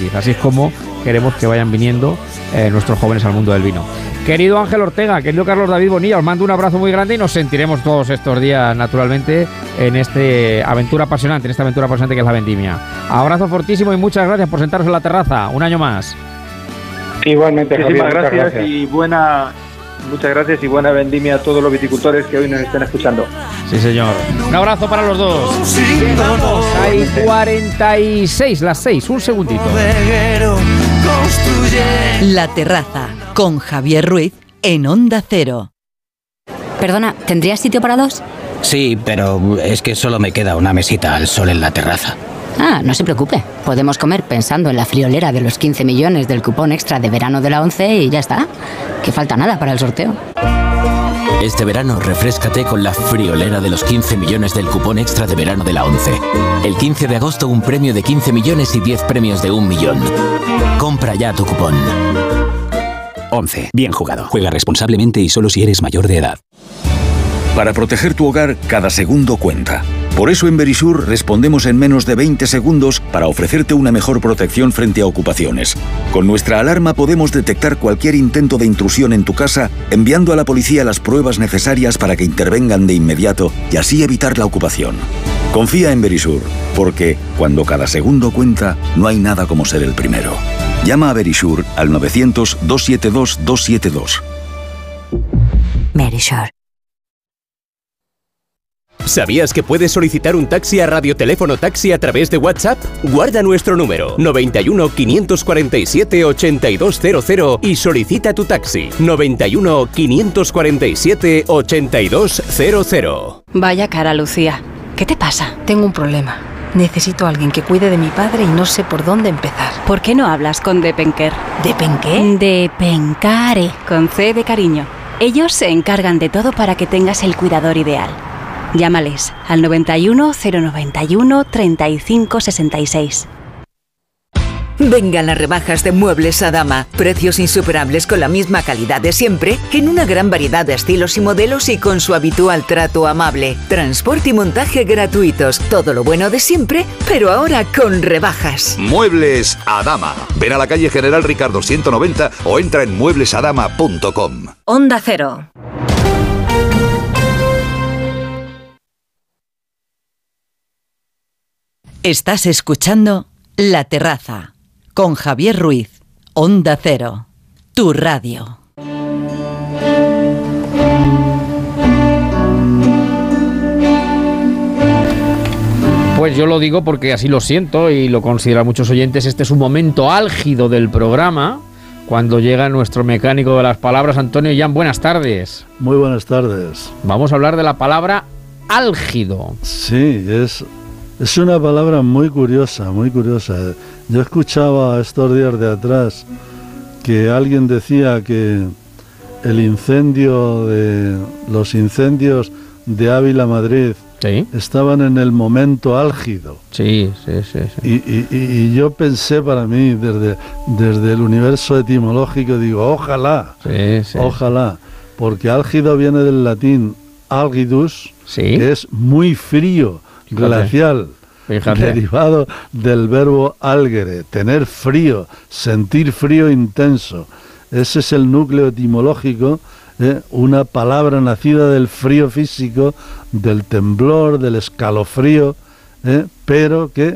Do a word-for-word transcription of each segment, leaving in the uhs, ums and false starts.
aprendiz. Así es como queremos que vayan viniendo eh, nuestros jóvenes al mundo del vino. Querido Ángel Ortega, querido Carlos David Bonilla, os mando un abrazo muy grande y nos sentiremos todos estos días, naturalmente, en esta aventura apasionante, en esta aventura apasionante que es la vendimia. Abrazo fortísimo y muchas gracias por sentaros en la terraza, un año más. Igualmente, muchísimas Javier, gracias, gracias y buena, muchas gracias y buena vendimia a todos los viticultores que hoy nos estén escuchando. Sí, señor. Un abrazo para los dos. Hay cuarenta y seis, las seis, un segundito. La terraza con Javier Ruiz en Onda Cero. Perdona, ¿tendrías sitio para dos? Sí, pero es que solo me queda una mesita al sol en la terraza. Ah, no se preocupe. Podemos comer pensando en la friolera de los quince millones del cupón extra de verano de la ONCE y ya está. Que falta nada para el sorteo. Este verano refréscate con la friolera de los quince millones del cupón extra de verano de la ONCE. El quince de agosto un premio de quince millones y diez premios de un millón. Compra ya tu cupón. ONCE. Bien jugado. Juega responsablemente y solo si eres mayor de edad. Para proteger tu hogar, cada segundo cuenta. Por eso en Verisur respondemos en menos de veinte segundos para ofrecerte una mejor protección frente a ocupaciones. Con nuestra alarma podemos detectar cualquier intento de intrusión en tu casa, enviando a la policía las pruebas necesarias para que intervengan de inmediato y así evitar la ocupación. Confía en Verisur, porque cuando cada segundo cuenta, no hay nada como ser el primero. Llama a Verisur al novecientos, doscientos setenta y dos, doscientos setenta y dos. Verisur. ¿Sabías que puedes solicitar un taxi a Radioteléfono Taxi a través de WhatsApp? Guarda nuestro número noventa y uno, quinientos cuarenta y siete, ochenta y dos cero cero y solicita tu taxi noventa y uno, quinientos cuarenta y siete, ochenta y dos cero cero. Vaya cara, Lucía. ¿Qué te pasa? Tengo un problema. Necesito a alguien que cuide de mi padre y no sé por dónde empezar. ¿Por qué no hablas con Depenker? ¿Depenqué? Depencare, con C de cariño. Ellos se encargan de todo para que tengas el cuidador ideal. Llámales al noventa y uno, cero noventa y uno, treinta y cinco sesenta y seis. Vengan las rebajas de Muebles Adama. Precios insuperables con la misma calidad de siempre, en una gran variedad de estilos y modelos y con su habitual trato amable. Transporte y montaje gratuitos. Todo lo bueno de siempre, pero ahora con rebajas. Muebles Adama. Ven a la calle General Ricardo ciento noventa o entra en muebles adama punto com. Onda Cero. Estás escuchando La Terraza con Javier Ruiz, Onda Cero, tu radio. Pues yo lo digo porque así lo siento y lo consideran muchos oyentes. Este es un momento álgido del programa, cuando llega nuestro mecánico de las palabras, Antonio Jan. Buenas tardes. Muy buenas tardes. Vamos a hablar de la palabra álgido. Sí, es... Es una palabra muy curiosa, muy curiosa. Yo escuchaba estos días de atrás que alguien decía que el incendio de los incendios de Ávila, Madrid, ¿sí?, estaban en el momento álgido. Sí, sí, sí. sí. Y, y, y yo pensé para mí, desde, desde el universo etimológico, digo, ojalá, sí, sí. ojalá, porque álgido viene del latín algidus, ¿sí?, que es muy frío, Fíjate. glacial, Fíjate. derivado del verbo algere, tener frío, sentir frío intenso. Ese es el núcleo etimológico, ¿eh? Una palabra nacida del frío físico, del temblor, del escalofrío, ¿eh? Pero que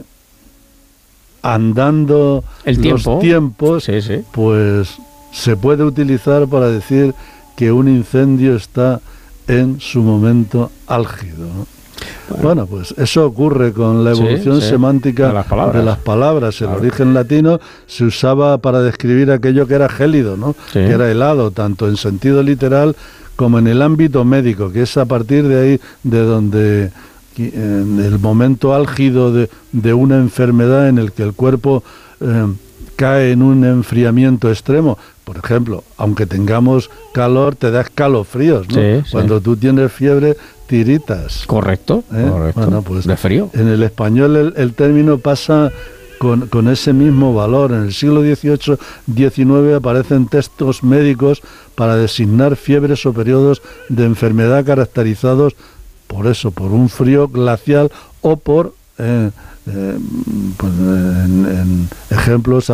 andando el tiempo. los tiempos, sí, sí. pues se puede utilizar para decir que un incendio está en su momento álgido, ¿no? Bueno. bueno, pues eso ocurre con la evolución sí, sí, semántica de las palabras. De las palabras. El claro. origen latino se usaba para describir aquello que era gélido, ¿no? Sí. Que era helado, tanto en sentido literal como en el ámbito médico, que es a partir de ahí de donde en el momento álgido de, de una enfermedad en el que el cuerpo eh, cae en un enfriamiento extremo. Por ejemplo, aunque tengamos calor, te da escalofríos, ¿no? Sí, Cuando sí. tú tienes fiebre, tiritas. Correcto, ¿Eh? correcto. Bueno, pues de frío. En el español el, el término pasa con, con ese mismo valor. En el siglo dieciocho diecinueve aparecen textos médicos para designar fiebres o periodos de enfermedad caracterizados por eso, por un frío glacial o por, eh, eh, pues en, en ejemplos